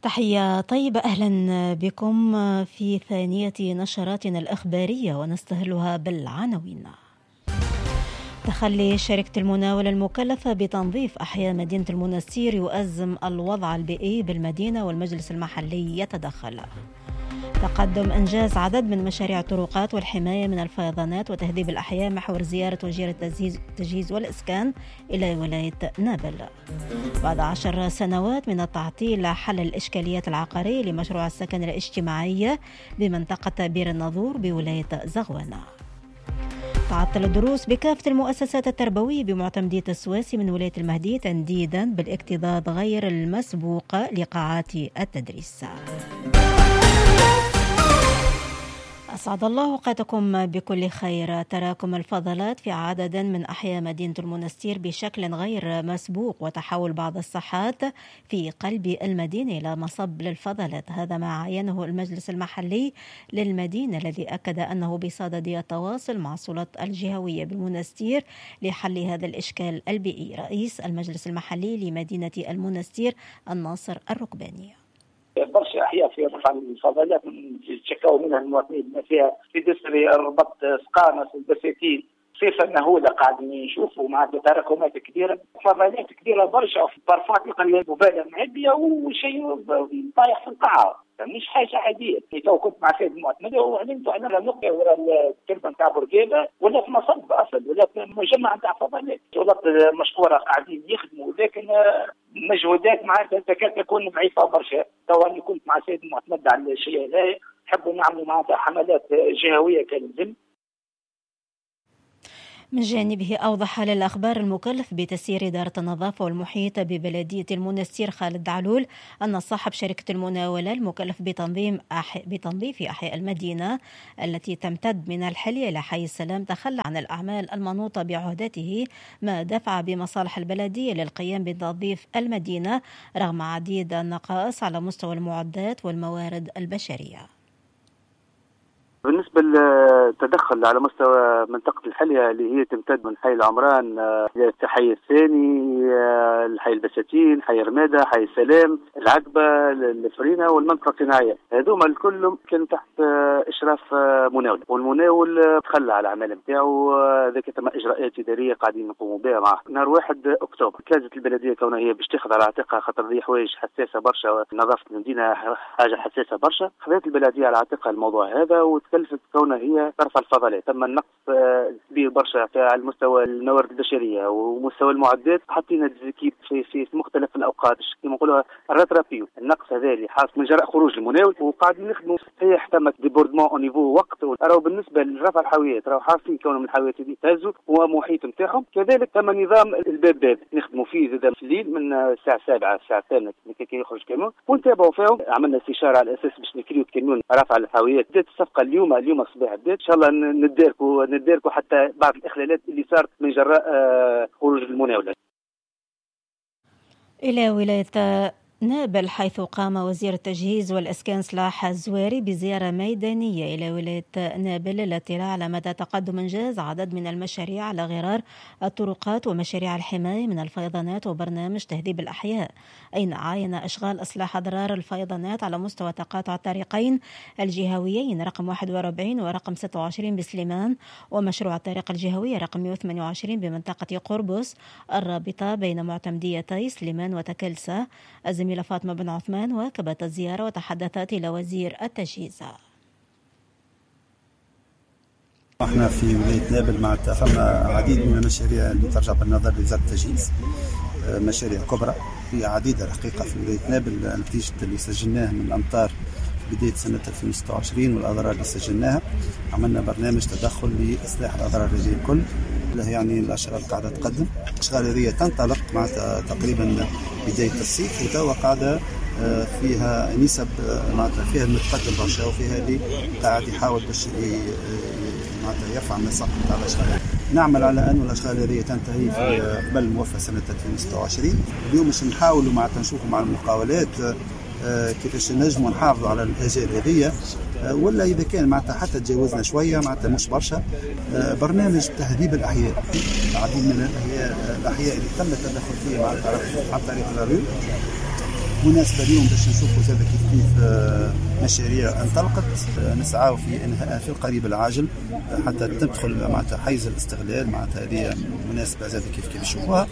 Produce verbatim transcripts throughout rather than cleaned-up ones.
تحية طيبة، أهلا بكم في ثانية نشراتنا الأخبارية ونستهلها بالعناوين. تخلي شركة المناولة المكلفة بتنظيف أحياء مدينة المنستير يؤزم الوضع البيئي بالمدينة والمجلس المحلي يتدخل. تقدم إنجاز عدد من مشاريع الطرقات والحماية من الفيضانات وتهذيب الأحياء محور زيارة وزير التجهيز والإسكان إلى ولاية نابل. بعد عشر سنوات من التعطيل حل الإشكاليات العقارية لمشروع السكن الاجتماعي بمنطقة بير الناظور بولاية زغوانة. تعطل الدروس بكافة المؤسسات التربوية بمعتمدية السواسي من ولاية المهدي تنديدا بالاكتظاظ غير المسبوق لقاعات التدريس. أسعد الله أوقاتكم بكل خير. تراكم الفضلات في عدد من أحياء مدينة المنستير بشكل غير مسبوق وتحول بعض الساحات في قلب المدينة إلى مصب للفضلات، هذا ما عينه المجلس المحلي للمدينة الذي أكد أنه بصدد التواصل مع السلطات الجهوية بالمنستير لحل هذا الإشكال البيئي. رئيس المجلس المحلي لمدينة المنستير الناصر الركباني: برشا احياء في رفع الفضلات تشكوا منها المواطنين بما فيها في دسري الربط سقانس والبساتين صيفا مهوله قاعدين نشوفوا مع تراكمات كبيره، فضلات كبيره برشا في بارفات تلقى مبالغ معبيه وشيء طايح في القاعه، مش حاجه عاديه. تو كنت مع سيد المعتمد وعلمتوا على النقطه ولا التربه نتاع برقيبه ولا في مصب اصلا ولا في مجمع نتاع فضلات، شغلات مشكوره قاعدين يخدموا، لكن مجهودات معناتها تكاد تكون ضعيفه برشا. تو اني كنت مع سيد المعتمد على الشيء هذا، نحبوا نعملوا معناتها حملات جهويه كالزم. من جانبه أوضح للأخبار المكلف بتسيير إدارة النظافة والمحيط ببلدية المنستير خالد علول أن صاحب شركة المناولة المكلف بتنظيم أحي... بتنظيف أحياء المدينة التي تمتد من الحلية إلى حي السلام تخلى عن الأعمال المنوطة بعهدته، ما دفع بمصالح البلدية للقيام بتنظيف المدينة رغم عديد النقائص على مستوى المعدات والموارد البشرية. بالنسبة للتدخل على مستوى منطقة الحلية اللي هي تمتد من حي العمران الحي الثاني، الحي البساتين، حي رمادة، حي السلام، العقبة، الفرينة والمنطقة الصناعية، هذوما الكل كان تحت إشراف مناول، والمناول تخلى على العمل نتاعو. ذاك تم إجراءات إدارية قاعدين نقوموا بها معه. نهار واحد أكتوبر كانت البلدية كونها هي باش تاخذ على عاتقها خاطر ذي حوايج حساسة برشا، نظافة المدينة حاجة حساسة برشا، خذت البلدية على عاتقها الموضوع هذا وتكلفت كونها هي ترفع الفضلات. تم النقص كبير برشا على المستوى الموارد البشرية ومستوى المعدات، حطينا الزكيب في في مختلف الأوقات كما نقولوا الراترابيو. النقص هذا اللي حاصل من جراء خروج المناول وقاعدين نخدموا هي احتمت ديبوردمون او نيفو وقت. راهو بالنسبة لرفع الحاويات راهو حاصلين كونهم من الحاويات اللي تهزوا ومحيط نتاعهم، كذلك تم نظام الباب باب نخدموا فيه زاد في الليل من الساعة سبعة الساعة الثامنة كي يخرج كامون ونتابعوا فيهم. عملنا استشارة على أساس باش نكريو كامون رفع الحاويات. بدات الصفقة اليوم اليوم الصباح بدات ان شاء الله نداركوا نداركوا حتى بعض الإخلالات اللي صارت من جراء خروج المناولة. إلى ولاية نابل حيث قام وزير التجهيز والإسكان سلاح الزواري بزيارة ميدانية إلى ولاية نابل للاطلاع على مدى تقدم إنجاز عدد من المشاريع على غرار الطرقات ومشاريع الحماية من الفيضانات وبرنامج تهذيب الأحياء، أين عاين إشغال إصلاح أضرار الفيضانات على مستوى تقاطع الطريقين الجهويين رقم واحد وأربعين ورقم ستة وعشرين بسليمان، ومشروع الطريق الجهوية رقم مئة وثمانية وعشرين بمنطقة قربص الرابطة بين معتمديتي سليمان وتكلسة. الزميلة فاطمة بن عثمان واكبت الزيارة وتحدثت إلى وزير التجهيز. احنا في ولاية نابل مع فما عديد من المشاريع اللي ترجع بالنظر لوزارة التجهيز، مشاريع كبرى في عديدة الحقيقة في ولاية نابل نتيجة اللي سجلناه من الأمطار في بداية سنة ألفين وستة وعشرين والأضرار اللي سجلناها. عملنا برنامج تدخل لإصلاح الأضرار هذه الكل، يعني الأشغال قاعدة تقدم، أشغال هذه تنطلق مع تقريبا بداية الصيف وتوا قاعدة فيها نسب معناتها فيها المتقدم برشا وفيها اللي قاعد يحاول باش معناتها يرفع من السقف تاع الأشغال. نعمل على أن الأشغال هذه تنتهي في قبل موفى سنة ألفين وستة وعشرين. اليوم باش نحاولوا معناتها نشوفوا مع المقاولات كيفاش نجموا نحافظوا على الآجال هذه، ولا إذا كان معناتها حتى تجاوزنا شوية معناتها مش برشا برنامج تهذيب الأحياء. العديد من الأحياء الأحياء اللي تم التدخل فيها عن طريق الريو مناسبة اليوم باش نشوفوا زاد كيف كيف مشاريع انطلقت نسعى في انهائها في القريب العاجل حتى تدخل معناتها حيز الاستغلال. معناتها هذه مناسبة زاد كيف كيف نشوفوها.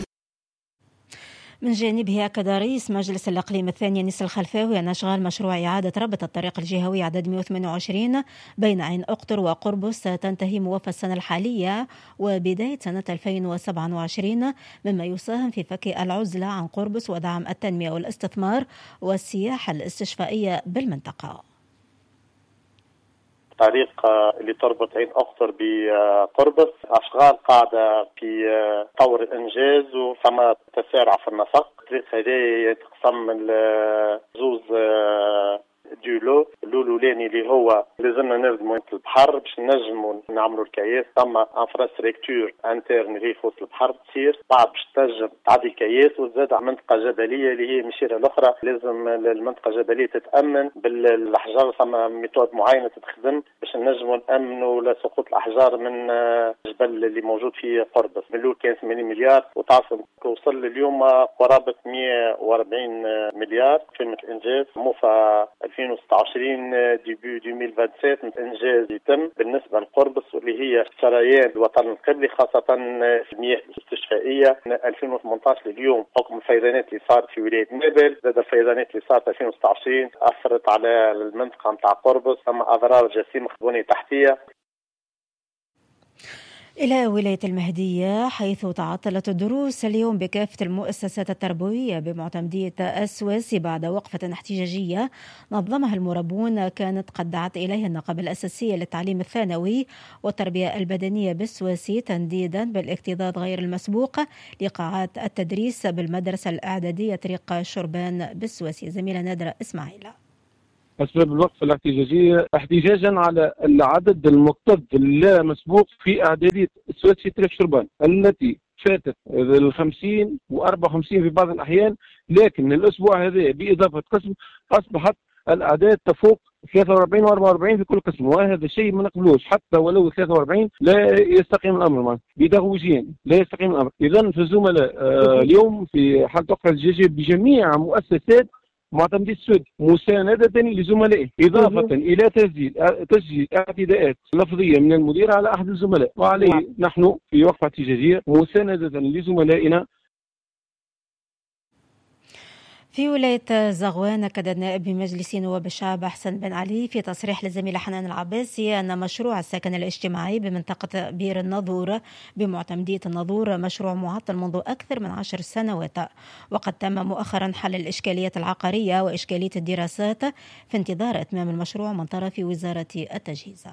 من جانبه أكد رئيس مجلس الإقليم الثاني أنيس الخلفاوي أن أشغال مشروع إعادة ربط الطريق الجهوي عدد مئة وثمانية وعشرين بين عين أقطر وقربص ستنتهي موافى السنة الحالية وبداية سنة ألفين وسبعة وعشرين، مما يساهم في فك العزلة عن قربص ودعم التنمية والاستثمار والسياحة الاستشفائية بالمنطقة. طريق اللي تربط عين أقطر بقربص أشغال قاعدة في طور الإنجاز وفما تسارع في النسق. الطريق هذا يتقسم من زوز ديولو. اللولاني اللي هو لازمنا نردموا البحر باش نجموا نعملوا الكياس، ثم انفراستركتور انترن اللي في وسط البحر تصير بعد باش تنجم تعدي الكياس وتزاد منطقه جبليه اللي هي مشيره الاخرى. لازم المنطقه الجبليه تتامن بالاحجار، ثم ميثود معينه تتخدم باش نجموا نامنوا لسقوط الاحجار من الجبل اللي موجود في قربص. من الاول كان ثمانين مليار وتعصب وصل اليوم قرابه مئة وأربعين مليار كلمه الانجاز. موفى ألفين وستة وعشرين ديبي ألفين وسبعة وعشرين انجاز يتم بالنسبه لقربص واللي هي شرايين الوطن القبلي خاصه في المياه الاستشفائيه. ألفين وثمانية عشر اليوم حكم الفيضانات اللي صارت في ولايه نابل، زاد الفيضانات اللي صارت ألفين وستة وعشرين اثرت على المنطقه نتاع قربص، ثم اضرار جسيمه بنيه تحتيه. إلى ولاية المهدية حيث تعطلت الدروس اليوم بكافة المؤسسات التربوية بمعتمدية السواسي بعد وقفة احتجاجية نظمها المربون كانت قد دعت إليها النقابة الأساسية للتعليم الثانوي والتربية البدنية بالسواسي تنديدا بالاكتظاظ غير المسبوق لقاعات التدريس بالمدرسة الإعدادية طريق شربان بالسواسي. زميلة نادرة إسماعيل. أسباب الوقفة الاحتجاجية احتجاجا على العدد المكتظ اللا مسبوق في إعدادية السواسي طريق شربان التي فاتت الخمسين وأربعة وخمسين في بعض الأحيان، لكن الأسبوع هذا بإضافة قسم أصبحت الأعداد تفوق ثلاثة وأربعين وأربعة وأربعين في كل قسم، وهذا شيء ما نقبلوش. حتى ولو ثلاثة وأربعين لا يستقيم الأمر بيداغوجيا لا يستقيم الأمر. إذا في الزملاء آه اليوم في حالة وقفة احتجاجية بجميع مؤسسات معتمدية السود مساندة لزملائه، إضافة إلى تسجيل تسجيل اعتداءات لفظية من المدير على أحد الزملاء، وعليه نحن في وقفة احتجاجية مساندة لزملائنا. في ولاية زغوان أكد النائب بمجلس نواب الشعب حسن بن علي في تصريح للزميلة حنان العباسي أن مشروع السكن الاجتماعي بمنطقة بير الناظور بمعتمدية الناظور مشروع معطل منذ أكثر من عشر سنوات، وقد تم مؤخرا حل الإشكاليات العقارية وإشكالية الدراسات في انتظار إتمام المشروع من طرف وزارة التجهيز.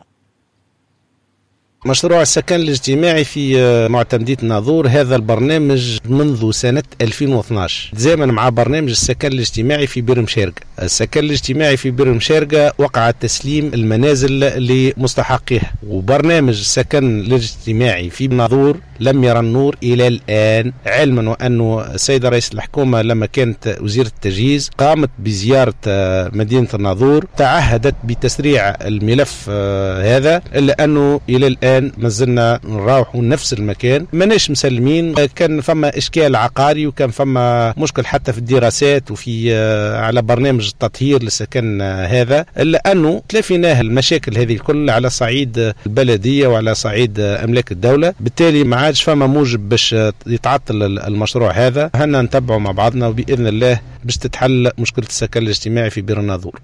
مشروع السكن الاجتماعي في معتمدية الناظور هذا البرنامج منذ سنة ألفين واثناشر تزامن مع برنامج السكن الاجتماعي في بير مشارقة. السكن الاجتماعي في بير مشارقة وقع تسليم المنازل لمستحقيها، وبرنامج السكن الاجتماعي في الناظور لم يرى النور إلى الآن، علما وأن السيدة رئيس الحكومة لما كانت وزيرة التجهيز قامت بزيارة مدينة الناظور تعهدت بتسريع الملف هذا، إلا أنه إلى الآن مازلنا نروحوا نفس المكان ماناش مسلمين. كان فما إشكال عقاري وكان فما مشكل حتى في الدراسات وفي على برنامج التطهير للسكن هذا، إلا أنه تلافيناه المشاكل هذه الكل على صعيد البلدية وعلى صعيد أملاك الدولة، بالتالي ما عادش فما موجب باش يتعطل المشروع هذا. هنا نتبعوا مع بعضنا وبإذن الله باش تتحل مشكلة السكن الاجتماعي في بير الناظور.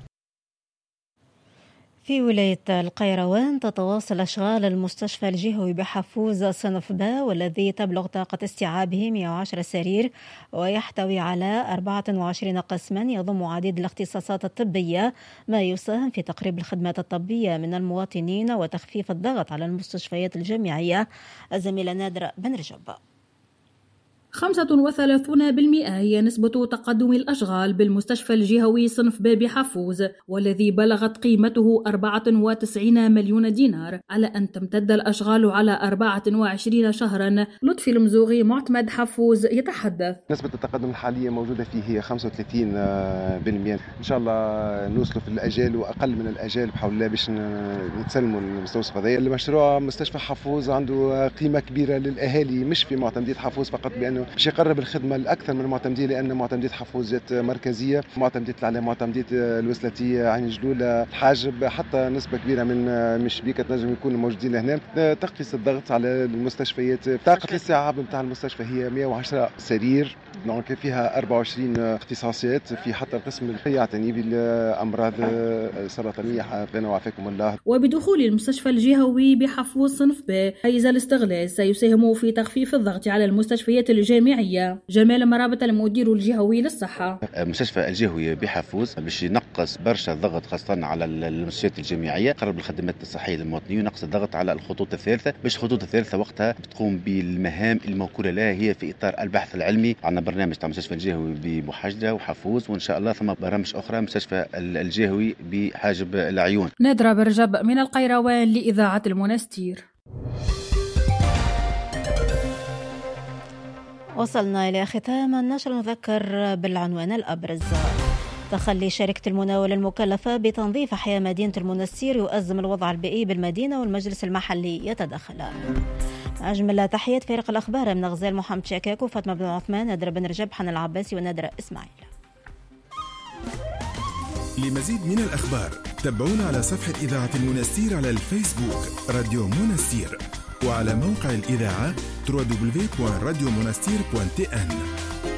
في ولاية القيروان تتواصل أشغال المستشفى الجهوي بحفوز صنف با والذي تبلغ طاقة استيعابه مئة وعشرة سرير ويحتوي على أربعة وعشرين قسما يضم عديد الاختصاصات الطبية، ما يساهم في تقريب الخدمات الطبية من المواطنين وتخفيف الضغط على المستشفيات الجامعية. الزميلة نادرة بن رجب. خمسة وثلاثين بالمئة هي نسبة تقدم الأشغال بالمستشفى الجهوي صنف با بحفوز، والذي بلغت قيمته أربعة وتسعين مليون دينار، على أن تمتد الأشغال على أربعة وعشرين شهرا. لطفي المزوغي معتمد حفوز يتحدث. نسبة التقدم الحالية موجودة فيه هي خمسة وثلاثين بالمئة، إن شاء الله نوصلوا في الأجال وأقل من الأجال بحول الله باش نتسلموا المستوصف هذا. المشروع مستشفى حفوز عنده قيمة كبيرة للأهالي، مش في معتمدية حفوز فقط، بأنه باش يقرب الخدمة لأكثر من المعتمدين، لأن معتمدية حفوز جات مركزية، معتمدية العلام، معتمدية الوسلاتية، عين جلولة، الحاجب، حتى نسبة كبيرة من من شبيكة تنجم يكونوا موجودين هنا. تقيس الضغط على المستشفيات. طاقة الاستيعاب نتاع المستشفى هي مئة وعشرة سرير، دونك فيها أربعة وعشرين اختصاصات، في حتى القسم اللي يعتني بالأمراض السرطانية حفظنا وعافاكم الله. وبدخول المستشفى الجهوي بحفوز صنف ب حيز الاستغلال سيساهم في تخفيف الضغط على المستشفيات الجامعية. جمال مرابط المدير الجهوي للصحة. المستشفى الجهوي بحفوز باش ينقص برشا الضغط خاصة على المستشفيات الجامعية، قرب الخدمات الصحية للمواطنين، ونقص الضغط على الخطوط الثالثة، باش الخطوط الثالثة وقتها بتقوم بالمهام الموكولة لها هي في إطار البحث العلمي. عندنا برنامج تاع مستشفى الجهوي بمحاجدة وحفوز، وإن شاء الله ثم برامج أخرى مستشفى الجهوي بحاجب العيون. نادرة برجب من القيروان لإذاعة المنستير. وصلنا إلى ختام النشر. نذكر بالعنوان الأبرز: تخلي شركة المناولة المكلفة بتنظيف أحياء مدينة المنستير يؤزم الوضع البيئي بالمدينة والمجلس المحلي يتدخل. أجمل تحيات فريق الأخبار من غزال محمد شاكاك وفاطمة بن عثمان، نادرة بن رجب، حنان العباسي ونادرة إسماعيل. لمزيد من الأخبار تابعونا على صفحة إذاعة المنستير على الفيسبوك راديو منستير، وعلى موقع الإذاعة دبليو دبليو دبليو دوت راديو منستير دوت تي إن.